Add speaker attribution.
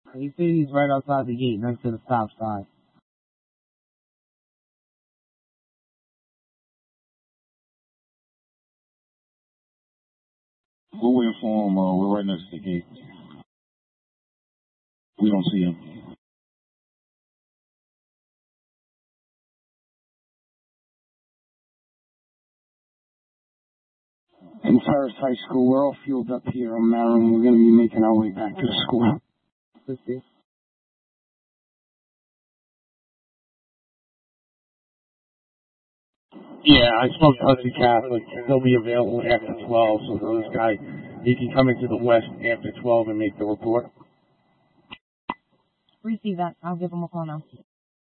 Speaker 1: He said he's right outside the gate, next to the stop sign.
Speaker 2: We'll wait for him. We're right next to the gate. We don't see him.
Speaker 3: In Ferris High School, we're all fueled up here on Maryland. We're going to be making our way back to the school.
Speaker 1: Let's see. Yeah, I spoke to Hudson Catholic. They'll be available after 12, so this guy, he can come into the west after 12 and make the report.
Speaker 4: Receive that. I'll give him a call now.